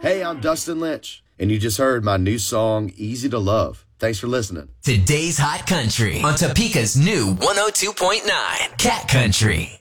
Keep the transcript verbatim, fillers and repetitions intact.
Hey, I'm Dustin Lynch, and you just heard my new song, Easy to Love. Thanks for listening. Today's Hot Country on Topeka's new one oh two point nine Cat Country.